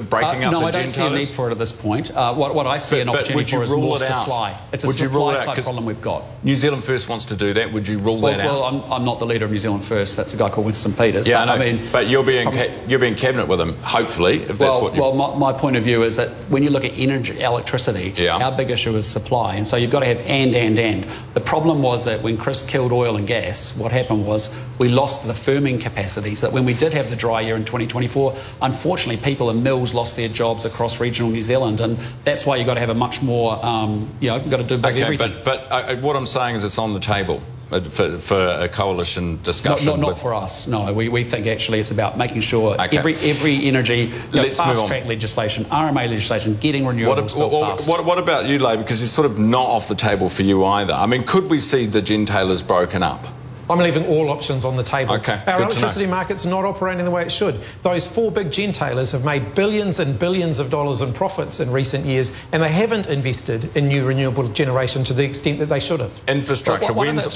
breaking up the gentailers? No, I don't see a need for it at this point. What I see an opportunity for is more supply. It's a supply side problem we've got. New Zealand First wants to do that. Would you rule that out? Well, I'm not the leader of New Zealand First. That's a guy called Winston Peters. Yeah, I know. But you'll be in cabinet with him, hopefully, if that's what you... Well, my point of view is that when you look at energy, electricity, our big issue is supply. And so you've got to have and. The problem was that when Chris killed oil and gas, what happened was we lost the firming capacity, so that when we did have the dry year in 2024, unfortunately people in mills lost their jobs across regional New Zealand, and that's why you've got to have a much more, you've got to do everything. But what I'm saying is it's on the table for a coalition discussion. Not for us, no. We think actually it's about making sure every energy, fast-track legislation, RMA legislation, getting renewables built fast. What about you, Labour? Because it's sort of not off the table for you either. I mean, could we see the gentailers broken up? I'm leaving all options on the table. Okay, our electricity market's not operating the way it should. Those 4 big gentailers have made billions and billions of dollars in profits in recent years, and they haven't invested in new renewable generation to the extent that they should have. Infrastructure. We're going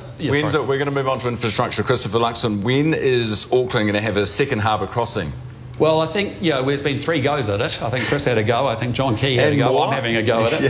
to move on to infrastructure. Christopher Luxon, when is Auckland going to have a second harbour crossing? Well, I think, there's been 3 goes at it. I think Chris had a go. I think John Key had a go. I'm having a go at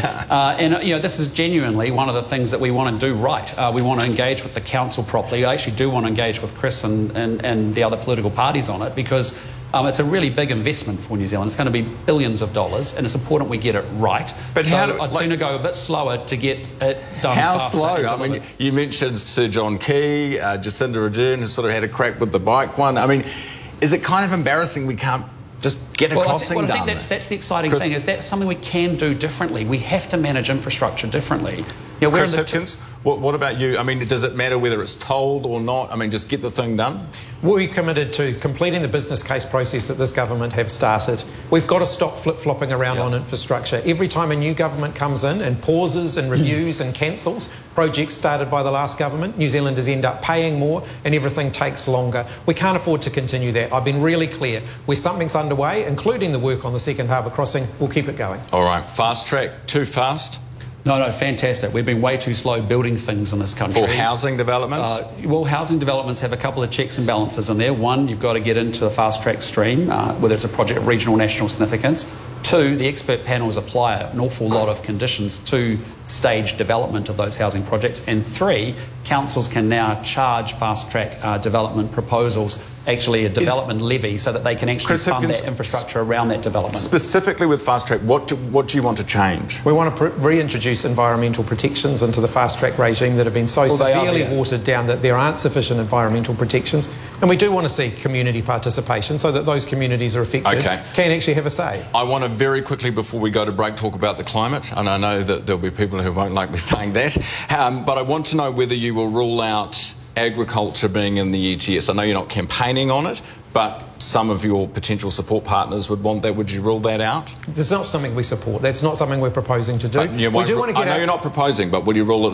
it. This is genuinely one of the things that we want to do right. We want to engage with the council properly. I actually do want to engage with Chris and the other political parties on it, because it's a really big investment for New Zealand. It's going to be billions of dollars, and it's important we get it right. But I'd sooner go a bit slower to get it done faster. How slow? I mean, you mentioned Sir John Key, Jacinda Ardern, who sort of had a crack with the bike one. I mean, is it kind of embarrassing we can't just get a crossing done? I think that's the exciting thing, is that something we can do differently. We have to manage infrastructure differently. Chris Hipkins, what about you? I mean, does it matter whether it's tolled or not? I mean, just get the thing done? We've committed to completing the business case process that this government have started. We've got to stop flip-flopping around on infrastructure. Every time a new government comes in and pauses and reviews and cancels projects started by the last government, New Zealanders end up paying more and everything takes longer. We can't afford to continue that. I've been really clear. Where something's underway, including the work on the second harbour crossing, we'll keep it going. All right. Fast track, too fast? No, fantastic. We've been way too slow building things in this country. For housing developments? Well, housing developments have a couple of checks and balances in there. One, you've got to get into the fast track stream, whether it's a project of regional or national significance. 2, the expert panels apply an awful lot of conditions to stage development of those housing projects. And 3, councils can now charge fast track development proposals, actually a development levy, so that they can actually fund that infrastructure around that development. Specifically with fast track, what do you want to change? We want to reintroduce environmental protections into the fast track regime that have been so severely watered down that there aren't sufficient environmental protections. And we do want to see community participation so that those communities are affected can actually have a say. I want to very quickly, before we go to break, talk about the climate. And I know that there'll be people who won't like me saying that. But I want to know whether you will rule out agriculture being in the ETS. I know you're not campaigning on it, but some of your potential support partners would want that. Would you rule that out? There's not something we support. That's not something we're proposing to do. I know you're not proposing, but will you rule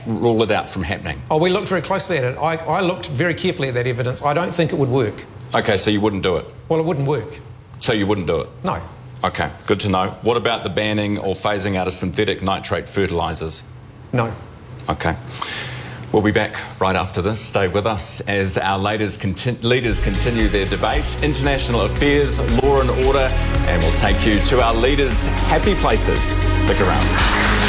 it out from happening? Oh, we looked very closely at it. I looked very carefully at that evidence. I don't think it would work. Okay, so you wouldn't do it? Well, it wouldn't work. So you wouldn't do it? No. Okay, good to know. What about the banning or phasing out of synthetic nitrate fertilisers? No. Okay. We'll be back right after this. Stay with us as our leaders continue their debate, international affairs, law and order, and we'll take you to our leaders' happy places. Stick around.